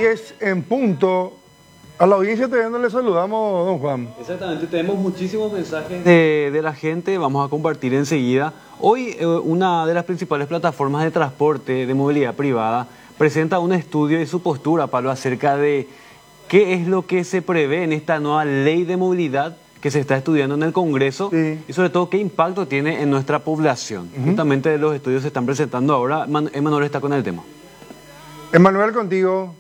10 en punto. A la audiencia todavía no le saludamos, don Juan. Exactamente, tenemos muchísimos mensajes de la gente, vamos a compartir enseguida. Hoy una de las principales plataformas de transporte de movilidad privada presenta un estudio y su postura, Pablo, acerca de qué es lo que se prevé en esta nueva ley de movilidad que se está estudiando en el Congreso, sí, y sobre todo qué impacto tiene en nuestra población. Justamente los estudios se están presentando ahora. Emanuel está con el tema. Emanuel, contigo.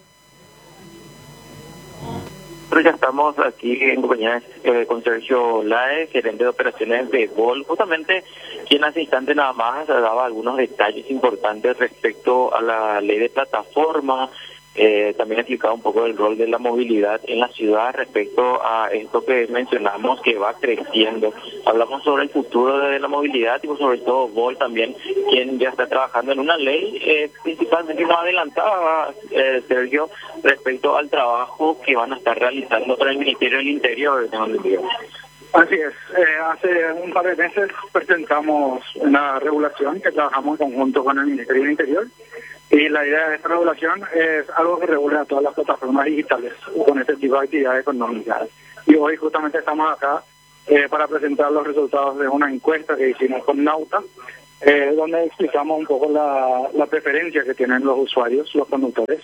Nosotros ya estamos aquí en compañía con Sergio Lae, gerente de operaciones de Vol. Justamente, quien hace instante nada más daba algunos detalles importantes respecto a la ley de plataforma. También explicaba un poco el rol de la movilidad en la ciudad respecto a esto que mencionamos que va creciendo. Hablamos sobre el futuro de la movilidad y sobre todo Vol también, quien ya está trabajando en una ley, principalmente nos adelantaba Sergio respecto al trabajo que van a estar realizando para el Ministerio del Interior. Así es, hace un par de meses presentamos una regulación que trabajamos en conjunto con el Ministerio del Interior. Y la idea de esta regulación es algo que regula a todas las plataformas digitales con este tipo de actividades económicas. Y hoy justamente estamos acá para presentar los resultados de una encuesta que hicimos con Nauta, donde explicamos un poco la preferencia que tienen los usuarios, los conductores.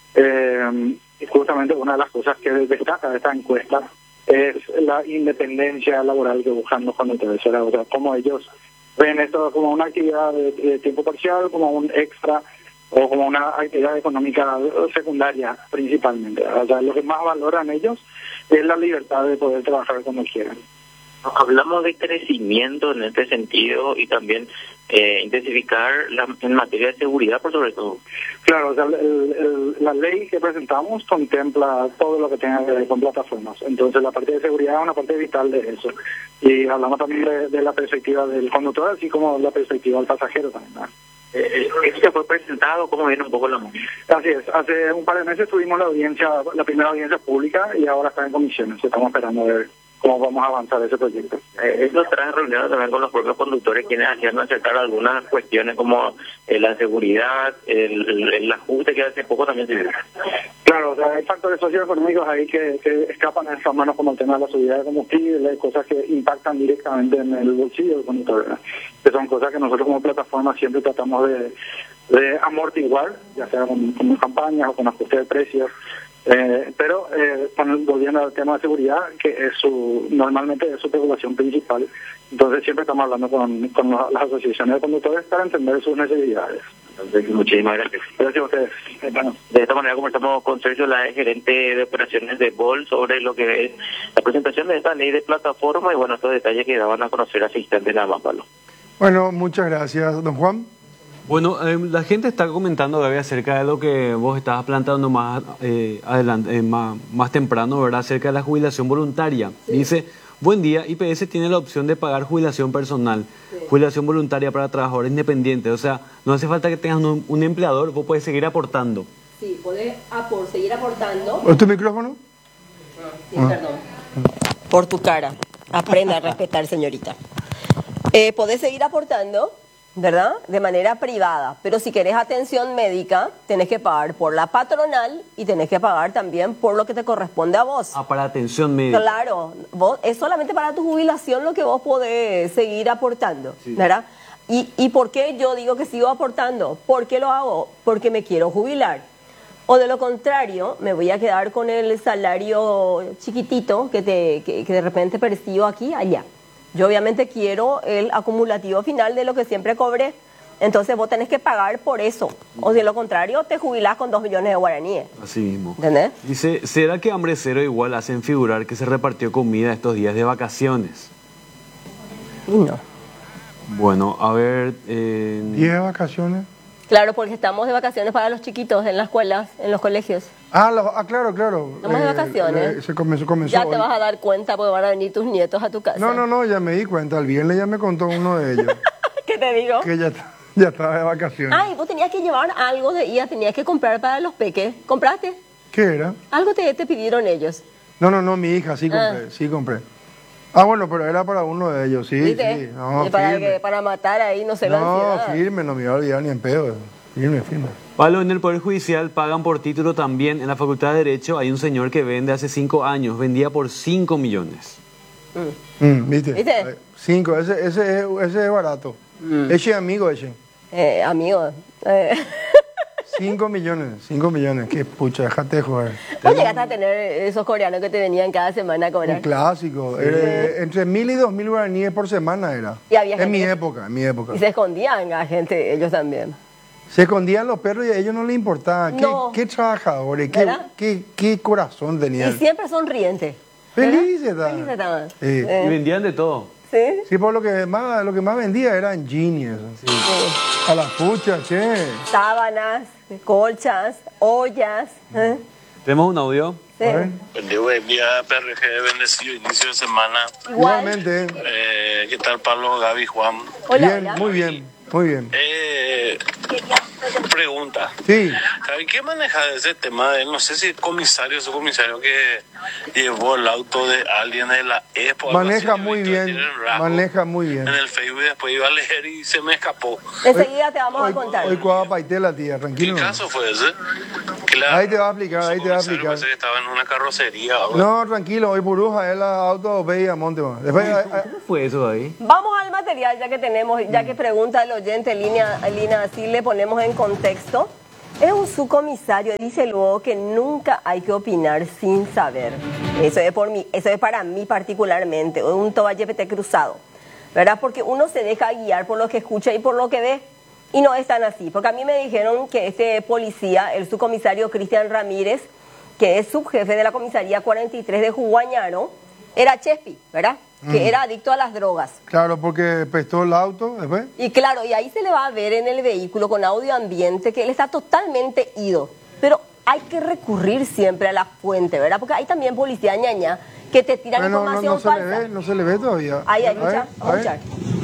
Y justamente una de las cosas que destaca de esta encuesta es la independencia laboral que buscan los conductores. O sea, cómo ellos ven esto como una actividad de tiempo parcial, como un extra, o como una actividad económica secundaria principalmente. O sea, lo que más valoran ellos es la libertad de poder trabajar como quieran. Hablamos de crecimiento en este sentido y también intensificar en materia de seguridad, por sobre todo. Claro, o sea, la ley que presentamos contempla todo lo que tenga que ver con plataformas. Entonces, la parte de seguridad es una parte vital de eso. Y hablamos también de la perspectiva del conductor, así como la perspectiva del pasajero también, ¿no? ¿Esto fue presentado? ¿Cómo viene un poco la movida? Así es, hace un par de meses tuvimos la primera audiencia pública y ahora está en comisiones. Estamos esperando a ver cómo vamos a avanzar ese proyecto. Esto trae reuniones también con los propios conductores, quienes hacían acercar algunas cuestiones como la seguridad, el ajuste que hace poco también se dio. Claro, o sea, hay factores socioeconómicos ahí que escapan de esas manos, como el tema de la subida de combustible, cosas que impactan directamente en el bolsillo del conductor, ¿verdad? Que son cosas que nosotros como plataforma siempre tratamos de amortiguar, ya sea con campañas o con ajuste de precios. Pero volviendo al tema de seguridad, que es normalmente es su preocupación principal, entonces siempre estamos hablando con las asociaciones de conductores para entender sus necesidades. Entonces, muchísimas gracias. Gracias a ustedes. Bueno, de esta manera conversamos con Sergio Lae, gerente de operaciones de Vol, sobre lo que es la presentación de esta ley de plataforma y bueno, estos detalles que daban a conocer hace instantes nada más, Pablo. Bueno, muchas gracias, don Juan. Bueno, la gente está comentando, Gaby, acerca de lo que vos estabas planteando más adelante, más temprano, ¿verdad? Acerca de la jubilación voluntaria. Sí. Dice, buen día, IPS tiene la opción de pagar jubilación personal, sí, jubilación voluntaria para trabajadores independientes. O sea, no hace falta que tengas un empleador, vos podés seguir aportando. Sí, podés seguir aportando. ¿Por tu micrófono? Sí, perdón. Por tu cara. Aprenda a respetar, señorita. Podés seguir aportando, ¿verdad? De manera privada, pero si querés atención médica, tenés que pagar por la patronal y tenés que pagar también por lo que te corresponde a vos. Ah, para atención médica. Claro, vos, es solamente para tu jubilación lo que vos podés seguir aportando, sí, ¿verdad? ¿Y por qué yo digo que sigo aportando? ¿Por qué lo hago? Porque me quiero jubilar. O de lo contrario, me voy a quedar con el salario chiquitito que de repente percibo aquí, allá. Yo obviamente quiero el acumulativo final de lo que siempre cobré. Entonces vos tenés que pagar por eso. O de lo contrario, te jubilás con 2 millones de guaraníes. Así mismo. ¿Entendés? Dice, ¿será que Hambre Cero igual hacen figurar que se repartió comida estos días de vacaciones? No. Bueno, a ver... ¿10 de vacaciones? Claro, porque estamos de vacaciones para los chiquitos en las escuelas, en los colegios. Claro. Estamos de vacaciones. Se comenzó ya hoy. te vas a dar cuenta porque van a venir tus nietos a tu casa. No, ya me di cuenta. El viernes ya me contó uno de ellos. ¿Qué te digo? Que ya estaba de vacaciones. Ay, vos tenías que llevar algo de IA, tenías que comprar para los peques. ¿Compraste? ¿Qué era? Algo te pidieron ellos. No, mi hija, sí compré. Ah, bueno, pero era para uno de ellos, sí. ¿Viste? Sí. No, para matar ahí, no sé, la ansiedad. No, firme, no me iba a olvidar ni en pedo. Firme, firme. Pablo, en el Poder Judicial pagan por título también. En la Facultad de Derecho hay un señor que vende hace 5 años, vendía por 5 millones. ¿Viste? ¿Viste? 5, ese es barato. Ese amigo, ese. Amigo. 5 millones. Qué pucha, déjate de joder. ¿Vos llegaste a tener esos coreanos que te venían cada semana a Un cobrar? clásico. Entre 1.000 y 2.000 guaraníes por semana era. Y había gente En mi que- época. Y se escondían a gente, ellos también. Se escondían los perros y a ellos no les importaba. No. Qué trabajadores, ¿Verdad? qué corazón Y tenían. siempre sonrientes. Felices ¿Verdad? estaban. Felices estaban. Sí. Y vendían de todo. ¿Sí? Sí, por lo que más vendía eran jeans y eso. Sí. A las puchas, che. Sábanas, colchas, ollas. ¿eh? Tenemos un audio. Sí. A ver. Buen día, PRG, bendecido inicio de semana. Igual. Igualmente. ¿Qué tal, Pablo, Gaby, Juan? Hola, Bien, hola. muy bien, muy bien. Pregunta. Sí, Gaby, ¿qué maneja ese tema de, no sé si su comisario que llevó el auto de alguien de la ESPO? algo maneja así, yo he muy visto bien, ahí en el rasgo, maneja muy bien. En el Facebook, después iba a leer y se me escapó. Enseguida te vamos a contar. Hoy cuava paitela, tía, ¿Qué tranquilo. caso fue ese? Que Ahí te va a explicar, su ahí te va a comisario explicar. parece que estaba en una carrocería o algo. No, tranquilo, hoy Buruja es la auto ve a Monte. Man. Después, ¿Cómo fue eso ahí? Vamos al material ya que tenemos, ya que pregunta el oyente Lina, así le ponemos en contexto. Es un subcomisario, dice luego que nunca hay que opinar sin saber. Eso es para mí particularmente, un tobayepete cruzado, ¿verdad? Porque uno se deja guiar por lo que escucha y por lo que ve, y no es tan así. Porque a mí me dijeron que este policía, el subcomisario Cristian Ramírez, que es subjefe de la comisaría 43 de Juguañaro, era chespi, ¿verdad? Que era adicto a las drogas. claro, porque prestó el auto, después. Y claro, y ahí se le va a ver en el vehículo con audio ambiente que él está totalmente ido. Pero hay que recurrir siempre a la fuente, ¿verdad? Porque hay también policía ñaña que te tiran Bueno, información no se le falsa. ve, no se le ve todavía. Ahí, A escucha, ver, vamos a escuchar.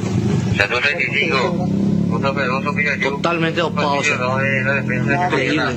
Totalmente dopado, increíble.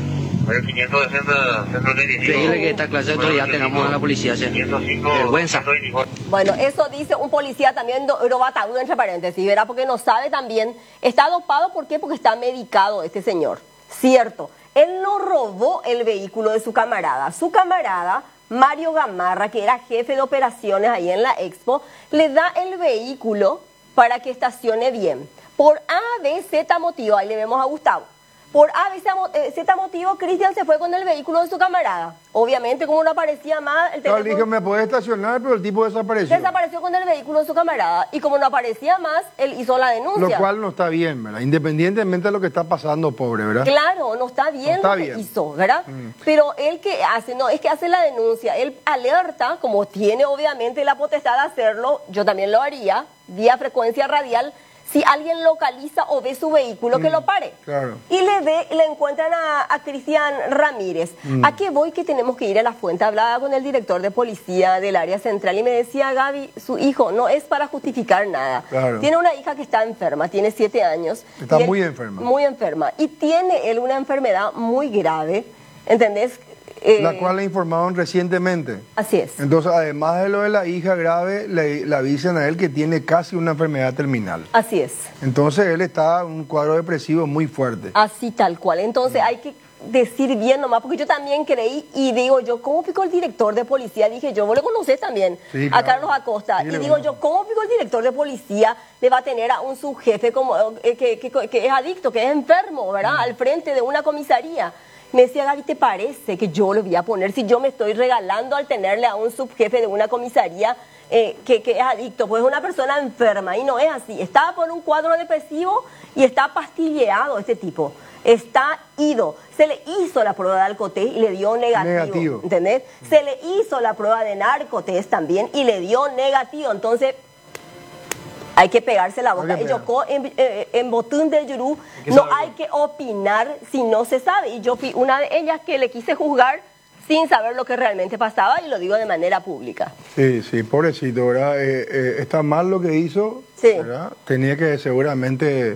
Increíble que esta clase de autoridad tengamos en la policía, vergüenza. Bueno, eso dice un policía también, robatabudo entre paréntesis, ¿verdad? Porque no sabe también, está dopado, ¿por qué? Porque está medicado este señor. Cierto, él no robó el vehículo de su camarada. Su camarada, Mario Gamarra, que era jefe de operaciones ahí en la Expo, le da el vehículo para que estacione bien. Por A, B, Z motivo, ahí le vemos a Gustavo. Por A, B, Z motivo, Cristian se fue con el vehículo de su camarada. Obviamente, como no aparecía más, el Claro, le teléfono... dije, me puede estacionar, pero el tipo desapareció. Desapareció con el vehículo de su camarada y como no aparecía más, él hizo la denuncia. Lo cual no está bien, ¿verdad? Independientemente de lo que está pasando, pobre, ¿verdad? Claro, no está bien No está lo que bien. hizo, ¿verdad? Pero él que hace, no, es que hace la denuncia, él alerta, como tiene obviamente la potestad de hacerlo, yo también lo haría, vía frecuencia radial, si alguien localiza o ve su vehículo, que lo pare. Claro. Y le encuentran a Cristian Ramírez. ¿A qué voy? Que tenemos que ir a la fuente. Hablaba con el director de policía del área central y me decía, Gaby, su hijo no es para justificar nada. Claro. Tiene una hija que está enferma, tiene 7 años. Está y él- muy enferma. Muy enferma. Y tiene él una enfermedad muy grave, ¿entendés? La cual le informaron recientemente. Así es. Entonces, además de lo de la hija grave, le avisan a él que tiene casi una enfermedad terminal. Así es. Entonces, él está en un cuadro depresivo muy fuerte. Así tal cual. Entonces hay que decir bien nomás, porque yo también creí y digo yo, ¿cómo picó el director de policía? Dije yo, vos le conocés también Sí, a claro. Carlos Acosta. Sí, y le digo conozco. yo, ¿cómo picó el director de policía le va a tener a un subjefe como, que es adicto, que es enfermo, ¿verdad? Al frente de una comisaría. Me decía, Gaby, ¿te parece que yo lo voy a poner si yo me estoy regalando al tenerle a un subjefe de una comisaría que es adicto? Pues es una persona enferma y no es así. Estaba por un cuadro depresivo y está pastilleado este tipo. Está ido. Se le hizo la prueba de alcotés y le dio negativo. ¿Entendés? Se le hizo la prueba de narcotés también y le dio negativo. Entonces, hay que pegarse la boca. Hay que Y yo en Botún de Yurú que no saberlo. hay que opinar si no se sabe. Y yo fui una de ellas que le quise juzgar sin saber lo que realmente pasaba y lo digo de manera pública. Sí, sí, pobrecito, ¿verdad? Está mal lo que hizo, Sí. ¿verdad? Tenía que seguramente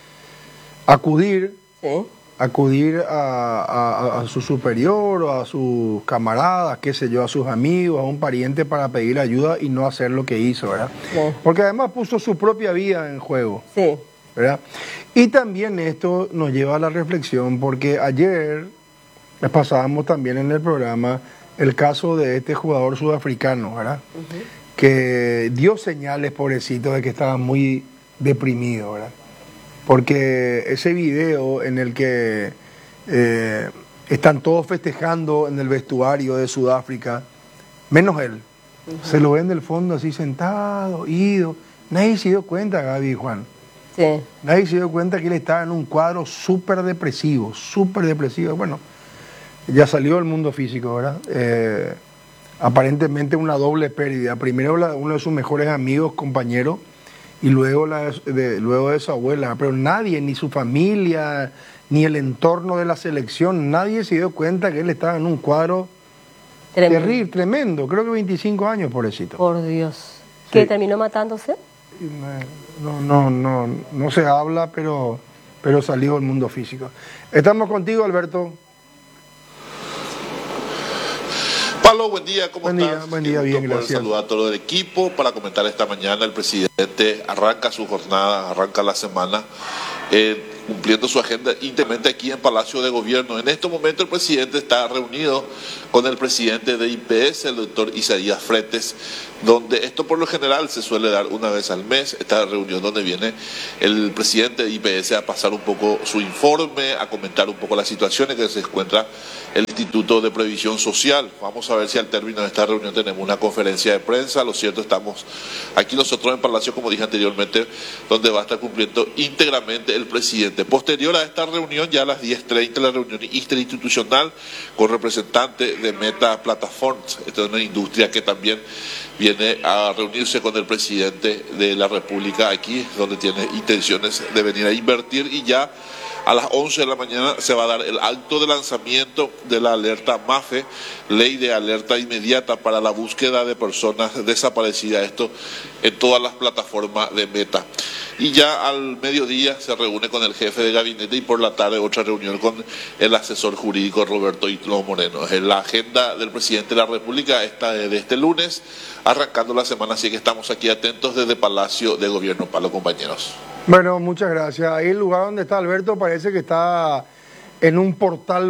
acudir ¿Sí? a su superior o a sus camaradas, qué sé yo, a sus amigos, a un pariente para pedir ayuda y no hacer lo que hizo, ¿verdad? Sí. Porque además puso su propia vida en juego. Sí. ¿verdad? Y también esto nos lleva a la reflexión, porque ayer pasábamos también en el programa el caso de este jugador sudafricano, ¿verdad? Que dio señales, pobrecito, de que estaba muy deprimido, ¿verdad? Porque ese video en el que están todos festejando en el vestuario de Sudáfrica, menos él, se lo ven del fondo así sentado, ido. Nadie se dio cuenta, Gaby y Juan. Sí. Nadie se dio cuenta que él estaba en un cuadro súper depresivo, súper depresivo. Bueno, ya salió del mundo físico, ¿verdad? Aparentemente una doble pérdida. Primero uno de sus mejores amigos, compañeros, y luego, luego de su abuela. Pero nadie, ni su familia, ni el entorno de la selección, nadie se dio cuenta que él estaba en un cuadro terrible, tremendo. Creo que 25 años, pobrecito. Por Dios. Sí. ¿Que terminó matándose? No se habla, pero salió del mundo físico. Estamos contigo, Alberto. Pablo, buen día, ¿cómo estás? Buen día, bien, gracias. Saludar a todo el equipo para comentar esta mañana. El presidente arranca su jornada, arranca la semana, cumpliendo su agenda íntegramente aquí en Palacio de Gobierno. En este momento el presidente está reunido con el presidente de IPS, el doctor Isaías Fretes, donde esto por lo general se suele dar una vez al mes, esta reunión donde viene el presidente de IPS a pasar un poco su informe, a comentar un poco las situaciones que se encuentra el Instituto de Previsión Social. Vamos a ver si al término de esta reunión tenemos una conferencia de prensa. Lo cierto, estamos aquí nosotros en Palacio, como dije anteriormente, donde va a estar cumpliendo íntegramente el presidente. Posterior a esta reunión, ya a las 10:30, la reunión interinstitucional con representantes de Meta Platforms. Esta es una industria que también viene a reunirse con el presidente de la República aquí, donde tiene intenciones de venir a invertir, y ya a las 11 de la mañana se va a dar el acto de lanzamiento de la alerta MAFE, Ley de Alerta Inmediata para la Búsqueda de Personas Desaparecidas, esto en todas las plataformas de Meta. Y ya al mediodía se reúne con el jefe de gabinete y por la tarde otra reunión con el asesor jurídico Roberto Itlo Moreno. En la agenda del presidente de la República está de este lunes, arrancando la semana, así que estamos aquí atentos desde Palacio de Gobierno, para los compañeros. Bueno, muchas gracias. Ahí el lugar donde está Alberto parece que está en un portal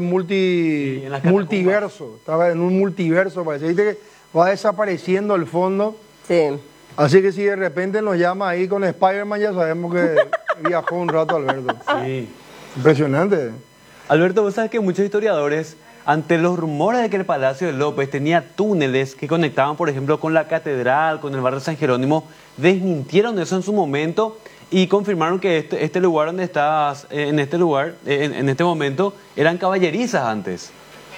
multiverso. Estaba en un multiverso, parece. Viste que va desapareciendo el fondo. Sí. Así que si de repente nos llama ahí con Spider-Man, ya sabemos que viajó un rato Alberto. Sí. Impresionante. Alberto, vos sabes que muchos historiadores, ante los rumores de que el Palacio de López tenía túneles que conectaban, por ejemplo, con la catedral, con el barrio San Jerónimo, desmintieron eso en su momento y confirmaron que este lugar donde estás, en este momento, eran caballerizas antes.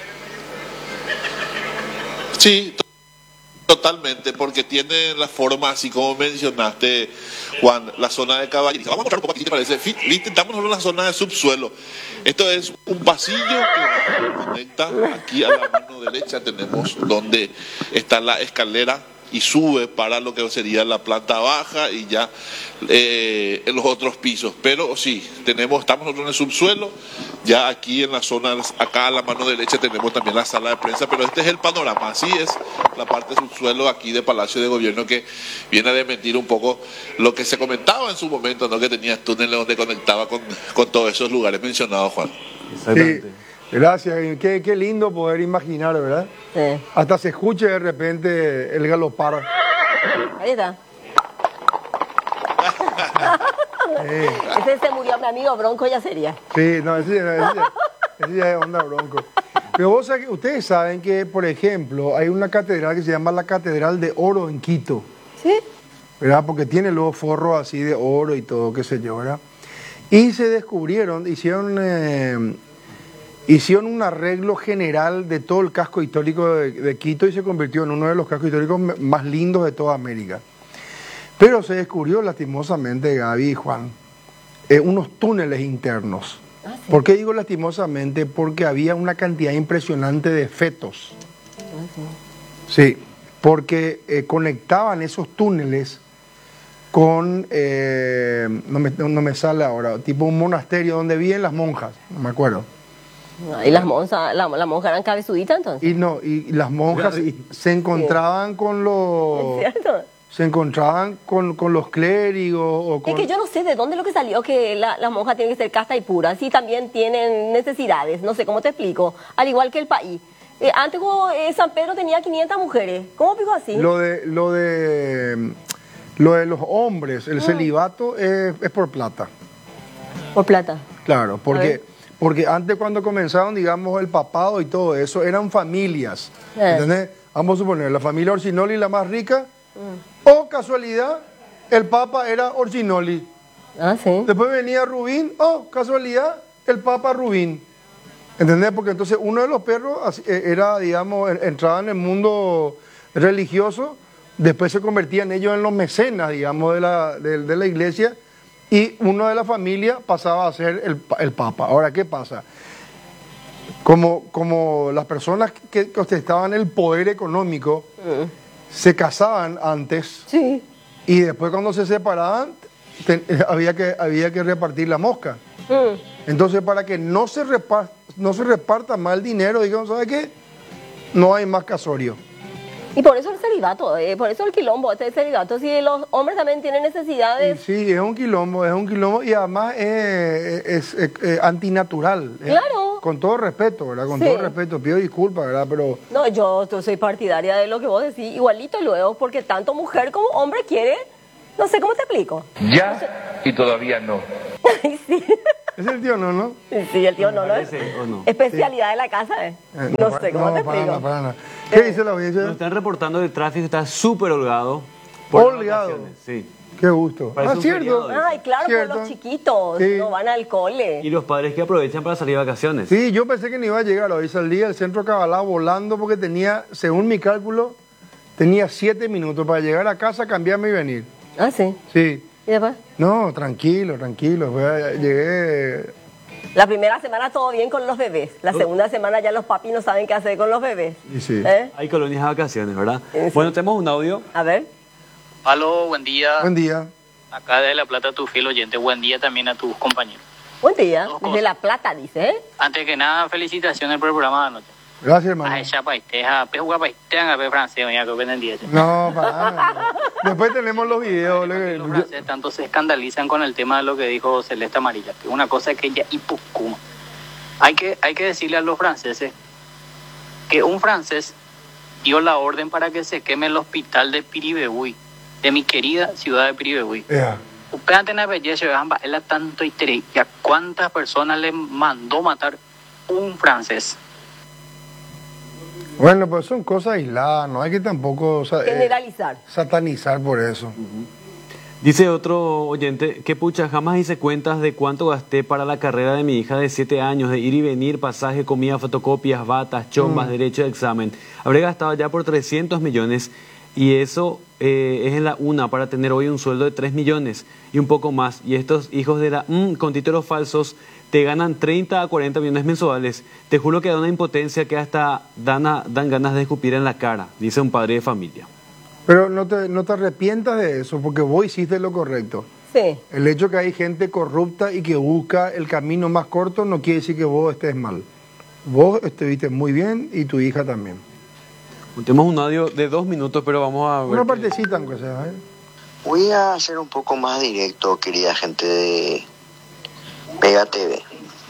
Sí, totalmente, porque tiene la forma, así como mencionaste, Juan, la zona de caballeriza. Vamos a mostrar un poco aquí, ¿te parece? Intentamos hablar de la zona de subsuelo. Esto es un pasillo que conecta aquí a la mano derecha. Tenemos donde está la escalera y sube para lo que sería la planta baja y ya en los otros pisos. Pero sí, estamos nosotros en el subsuelo. Ya aquí en la zona, acá a la mano derecha tenemos también la sala de prensa, pero este es el panorama. Así es la parte subsuelo aquí de Palacio de Gobierno, que viene a desmentir un poco lo que se comentaba en su momento, ¿no? Que tenía túneles donde conectaba con todos esos lugares mencionados, Juan. Sí, gracias. Qué lindo poder imaginar, ¿verdad? Sí. Hasta se escuche de repente el galopar. Ahí está. Ese se murió mi amigo Bronco, ya sería. Sí, no, ese ya es onda Bronco. Pero ustedes saben que, por ejemplo, hay una catedral que se llama la Catedral de Oro en Quito. ¿Sí? ¿Verdad? Porque tiene los forros así de oro y todo, qué sé yo, ¿verdad? Y se descubrieron, hicieron un arreglo general de todo el casco histórico de Quito y se convirtió en uno de los cascos históricos más lindos de toda América. Pero se descubrió lastimosamente, Gaby y Juan, unos túneles internos. Ah, sí. ¿Por qué digo lastimosamente? Porque había una cantidad impresionante de fetos. Ah, sí. Sí, porque conectaban esos túneles con, no me sale ahora, tipo un monasterio donde viven las monjas, no me acuerdo. ¿Y las monjas, la monja eran cabezuditas entonces? Y las monjas se encontraban con los... ¿Es cierto? se encontraban con los clérigos o con... Es que yo no sé de dónde es lo que salió que la monja tiene que ser casta y pura. Sí, también tienen necesidades, no sé cómo te explico. Al igual que el país. Antes San Pedro tenía 500 mujeres. ¿Cómo pico así? Lo de los hombres, el celibato es por plata. Por plata. Claro, porque antes cuando comenzaron, digamos, el papado y todo eso, eran familias. ¿Entendés? Vamos a suponer, la familia Orsinoli, la más rica, o casualidad, el papa era Orsinoli. Ah, sí. Después venía Rubín, casualidad, el papa Rubín. ¿Entendés? Porque entonces uno de los perros era, digamos, entraba en el mundo religioso, después se convertían ellos en los mecenas, digamos, de la iglesia, y uno de la familia pasaba a ser el papa. Ahora, ¿qué pasa? Como las personas que ostentaban el poder económico se casaban antes, sí, y después cuando se separaban había que repartir la mosca. Entonces, para que no se reparta más el dinero, digamos, ¿sabe qué? No hay más casorio. Y por eso el celibato, por eso el quilombo, este celibato. Si los hombres también tienen necesidades. Sí, es un quilombo, y además es antinatural. Claro. Con todo respeto, ¿verdad? Con todo respeto, pido disculpas, ¿verdad? Pero... No, yo soy partidaria de lo que vos decís, igualito luego, porque tanto mujer como hombre quiere, no sé cómo te explico. Ya y todavía no. Sí. Es el tío no. Sí, el tío no. Especialidad de la casa, No sé cómo te explico. Para nada. ¿Qué dice la audiencia? Nos están reportando el tráfico, está súper holgado. Holgado. Sí. Qué gusto. Parece un Cierto. feriado. Ay, claro, Cierto. por los chiquitos, Sí. no van al cole. Y los padres que aprovechan para salir de vacaciones. Sí, yo pensé que no iba a llegar. Hoy salí del centro Cabalá volando porque tenía, según mi cálculo, tenía 7 minutos para llegar a casa, cambiarme y venir. Ah, sí. Sí. ¿Y después? No, tranquilo. Llegué... La primera semana todo bien con los bebés. La segunda semana ya los papis no saben qué hacer con los bebés. Y sí. Hay colonias de vacaciones, ¿verdad? Sí. Bueno, tenemos un audio. A ver. Aló, buen día. Buen día. Acá de La Plata, tu fiel oyente. Buen día también a tus compañeros. Buen día. Dos Desde cosas. La Plata, dice, Antes que nada, felicitaciones por el programa de anoche. Gracias, hermano. Ay, ya paiteja, pe jugar paitean, pe francés, ya que ven el día. No, para nada. Después tenemos los videos. Los franceses tanto se escandalizan con el tema de lo que dijo Celeste Amarilla, que una cosa es que ella hipucuma. Hay que decirle a los franceses que un francés dio la orden para que se queme el hospital de Piribebuy, de mi querida ciudad de Piribebuy. Espérate, na belleza, él tanto y a cuántas personas le mandó matar un francés. Bueno, pues son cosas aisladas, no hay que tampoco generalizar. Satanizar por eso. Dice otro oyente, que pucha, jamás hice cuentas de cuánto gasté para la carrera de mi hija de 7 años, de ir y venir, pasaje, comida, fotocopias, batas, chombas, derecho de examen. Habré gastado ya por 300 millones y eso es en la una para tener hoy un sueldo de 3 millones y un poco más. Y estos hijos de la con títulos falsos te ganan 30 a 40 millones mensuales. Te juro que da una impotencia que hasta dan ganas de escupir en la cara, dice un padre de familia. Pero no te arrepientas de eso, porque vos hiciste lo correcto. Sí. El hecho que hay gente corrupta y que busca el camino más corto no quiere decir que vos estés mal. Vos estuviste muy bien y tu hija también. Tenemos un audio de 2 minutos, pero vamos a ver. Una partecita, aunque sea. Voy a ser un poco más directo, querida gente de Vega TV.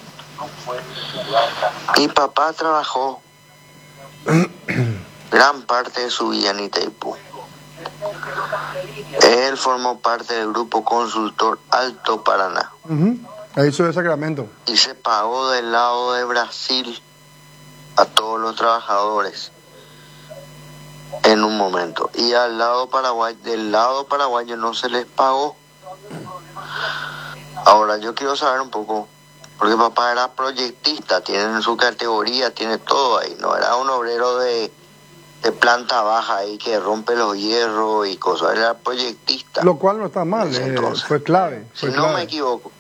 Mi papá trabajó gran parte de su vida en Itaipú. Él formó parte del grupo consultor Alto Paraná. Ahí soy de Sacramento. Y se pagó del lado de Brasil a todos los trabajadores en un momento. Y del lado paraguayo no se les pagó. Ahora yo quiero saber un poco, porque papá era proyectista, tiene su categoría, tiene todo ahí, no era un obrero de planta baja ahí que rompe los hierros y cosas, era proyectista. Lo cual no está mal, fue clave. Si no me equivoco.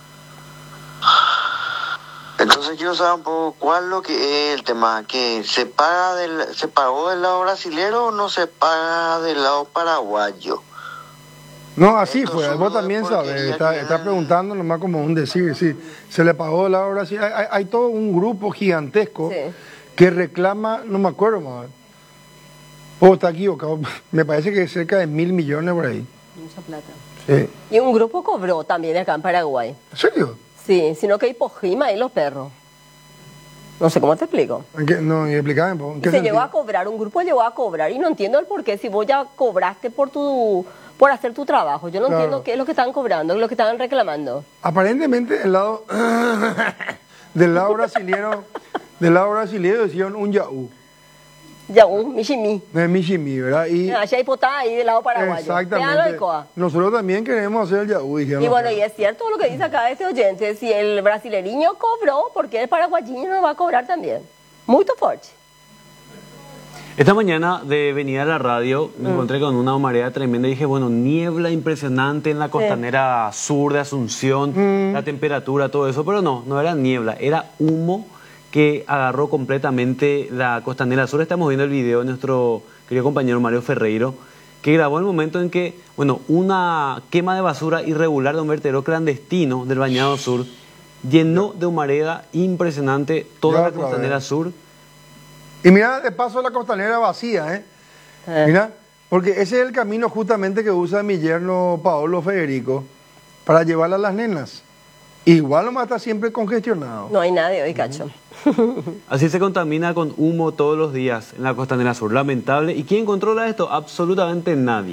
Entonces quiero saber un poco cuál es lo que es el tema, que se pagó del lado brasilero o no se paga del lado paraguayo. No, así fue, vos también sabes, está preguntando nomás como un decir, sí, se le pagó del lado brasileño. Hay todo un grupo gigantesco que reclama, no me acuerdo más, Oh, está equivocado. Me parece que es cerca de 1.000 millones por ahí. Mucha plata. Sí. Y un grupo cobró también acá en Paraguay. ¿En serio? Sí, sino que hay Pojima y los perros. No sé cómo te explico. No, y explícame. ¿En qué Se sentido? llegó a cobrar, un grupo llegó a cobrar y no entiendo el por qué. Si vos ya cobraste por hacer tu trabajo, yo no Claro. entiendo qué es lo que están cobrando, qué es lo que estaban reclamando. Aparentemente del lado del lado brasilero decían un yaú. Ya un michimi. De Michimi, ¿verdad? Y Allá hay potá ahí del lado paraguayo. Veanlo exactamente. de Coa. Nosotros también queremos hacer el yaú, dijeron. Y bueno, y es cierto lo que dice acá este oyente, si el brasileriño cobró, ¿por qué el paraguayino no va a cobrar también? Muy fuerte. Esta mañana de venir a la radio me encontré con una marea tremenda y dije, bueno, niebla impresionante en la costanera sur de Asunción, la temperatura, todo eso, pero no era niebla, era humo que agarró completamente la costanera sur. Estamos viendo el video de nuestro querido compañero Mario Ferreiro, que grabó el momento en que, bueno, una quema de basura irregular de un vertedero clandestino del Bañado Sur llenó de humareda impresionante toda la costanera sur. Y mira, de paso la costanera vacía, ¿eh? Mira, porque ese es el camino justamente que usa mi yerno Paolo Federico para llevar a las nenas. Igual nomás está siempre congestionado. No hay nadie hoy, cacho. Así se contamina con humo todos los días en la costanera sur. Lamentable. ¿Y quién controla esto? Absolutamente nadie.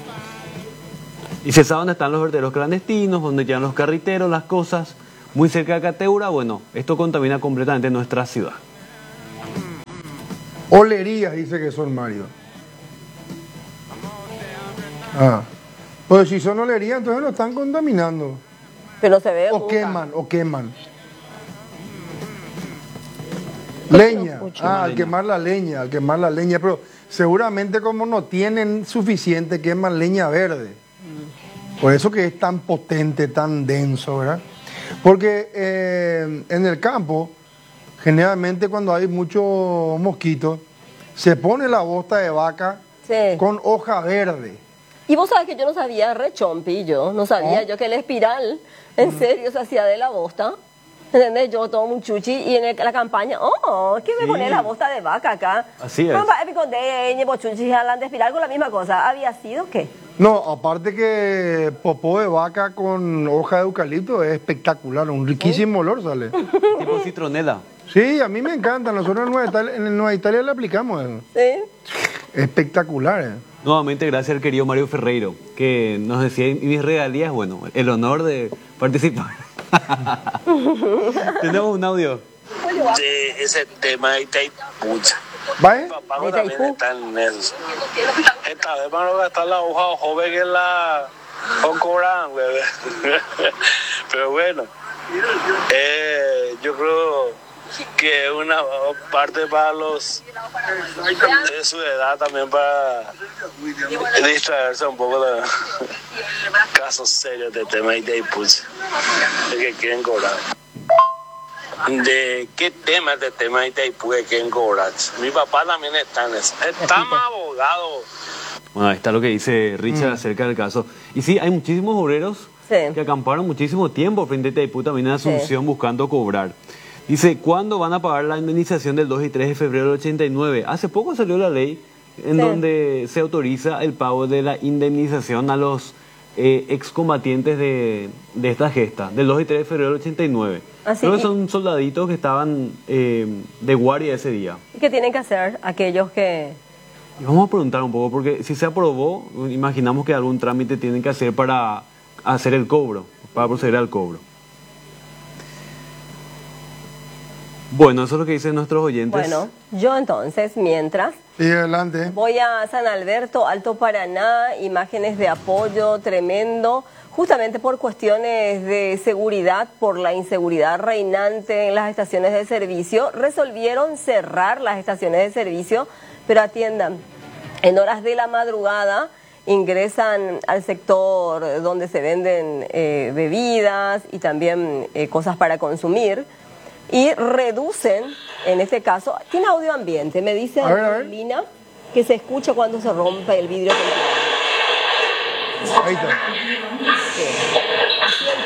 Y se sabe dónde están los vertederos clandestinos, donde llegan los carriteros, las cosas. Muy cerca de Cateura. Bueno, esto contamina completamente nuestra ciudad. Olerías dice que son, Mario. Pues si son olerías, entonces lo están contaminando. Pero no se ve. O queman. Leña. Al quemar la leña. Pero seguramente como no tienen suficiente, queman leña verde. Por eso que es tan potente, tan denso, ¿verdad? Porque en el campo, generalmente cuando hay muchos mosquitos, se pone la bosta de vaca con hoja verde. Y vos sabés que yo no sabía, rechompi, yo no sabía yo que el espiral, en serio, se hacía de la bosta. ¿Entendés? Yo tomo un chuchi y en la campaña, ¿qué me pone la bosta de vaca acá? Así es. Espiral con la misma cosa. ¿Había sido qué? No, aparte que popó de vaca con hoja de eucalipto es espectacular, un riquísimo olor sale. Tipo citronela. Sí, a mí me encanta, nosotros en Nueva Italia le aplicamos eso. Sí. Espectacular. Nuevamente gracias al querido Mario Ferreiro, que nos decía en mis regalías, bueno, el honor de participar. Tenemos un audio. De ese tema de Itaipucha. ¿Vale? Mi papá también está en eso. Esta vez van a gastar la hoja joven que la cobran, pero bueno, yo creo que una parte para los de su edad también para distraerse un poco de casos serios de tema de Itaipucha, de que quieren cobrar. ¿De qué tema de tema de Itaipú que quieren cobrar? Mi papá también está en eso. Estamos abogados. Bueno, ahí está lo que dice Richard acerca del caso. Y sí, hay muchísimos obreros que acamparon muchísimo tiempo frente a Itaipú, también en Asunción, buscando cobrar. Dice, ¿cuándo van a pagar la indemnización del 2 y 3 de febrero del 89? Hace poco salió la ley en donde se autoriza el pago de la indemnización a los excombatientes de esta gesta, del 2 y 3 de febrero del 89. Creo que son soldaditos que estaban de guardia ese día. ¿Y qué tienen que hacer aquellos que...? Y vamos a preguntar un poco, porque si se aprobó, imaginamos que algún trámite tienen que hacer para hacer el cobro, para proceder al cobro. Bueno, eso es lo que dicen nuestros oyentes. Bueno, yo entonces, mientras... Sí, adelante. Voy a San Alberto, Alto Paraná, imágenes de apoyo tremendo, justamente por cuestiones de seguridad, por la inseguridad reinante en las estaciones de servicio. Resolvieron cerrar las estaciones de servicio, pero atiendan, en horas de la madrugada ingresan al sector donde se venden bebidas y también cosas para consumir, y reducen, en este caso, tiene audio ambiente, me dice Lina, que se escucha cuando se rompe el vidrio. Ahí está. Sí.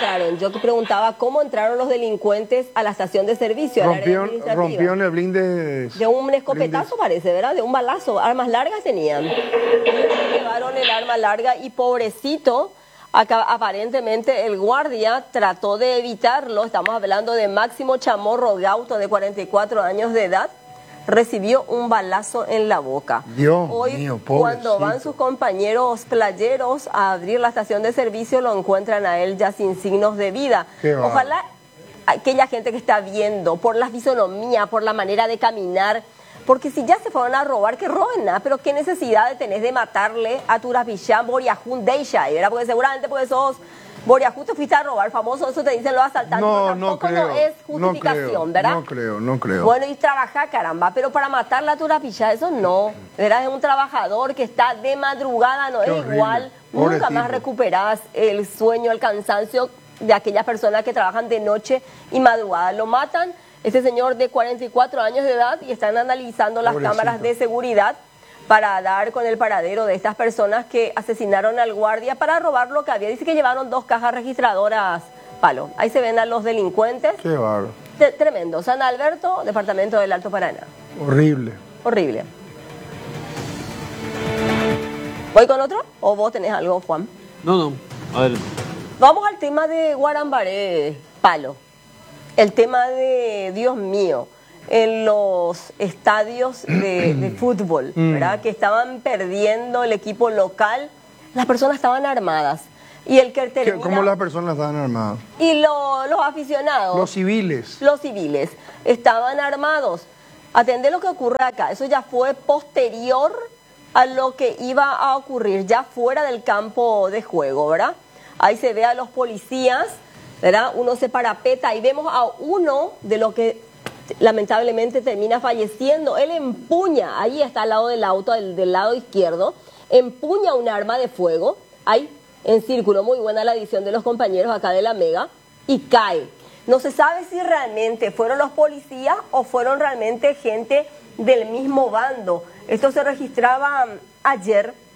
entraron? Yo preguntaba cómo entraron los delincuentes a la estación de servicio. Rompieron el blinde. De un escopetazo parece, ¿verdad? De un balazo. Armas largas tenían. Llevaron el arma larga y pobrecito, acá, aparentemente el guardia trató de evitarlo. Estamos hablando de Máximo Chamorro Gauto, de 44 años de edad. Recibió un balazo en la boca. Dios Hoy, mío, cuando van sus compañeros playeros a abrir la estación de servicio, lo encuentran a él ya sin signos de vida. Ojalá aquella gente que está viendo, por la fisonomía, por la manera de caminar, porque si ya se fueron a robar, que roben nada, pero qué necesidad tenés de matarle a Turapillán, Boriajún, Deishay, ¿verdad? Porque seguramente porque sos Boriajún te fuiste a robar, famoso, eso te dicen los asaltantes, tampoco no es justificación, ¿verdad? No creo. Bueno, y trabajar, caramba, pero para matar la Turapillá, eso no, ¿verdad? Es un trabajador que está de madrugada, no es igual, nunca más recuperás el sueño, el cansancio de aquellas personas que trabajan de noche y madrugada. Lo matan, este señor de 44 años de edad, y están analizando las cámaras de seguridad para dar con el paradero de estas personas que asesinaron al guardia para robar lo que había. Dice que llevaron 2 cajas registradoras, palo. Ahí se ven a los delincuentes. Qué bárbaro. Tremendo. San Alberto, departamento del Alto Paraná. Horrible. Horrible. ¿Voy con otro? ¿O vos tenés algo, Juan? No. A ver. Vamos al tema de Guarambaré, palo. El tema de, Dios mío, en los estadios de fútbol, ¿verdad? Que estaban perdiendo el equipo local, las personas estaban armadas. Y el que termina... ¿Cómo las personas estaban armadas? Y los aficionados. Los civiles. Los civiles estaban armados. Atendé lo que ocurre acá. Eso ya fue posterior a lo que iba a ocurrir, ya fuera del campo de juego, ¿verdad? Ahí se ve a los policías, ¿verdad? Uno se parapeta y vemos a uno de los que lamentablemente termina falleciendo. Él empuña, ahí está al lado del auto, del lado izquierdo, empuña un arma de fuego, ahí en círculo, muy buena la edición de los compañeros acá de la Mega, y cae. No se sabe si realmente fueron los policías o fueron realmente gente del mismo bando. Esto se registraba ayer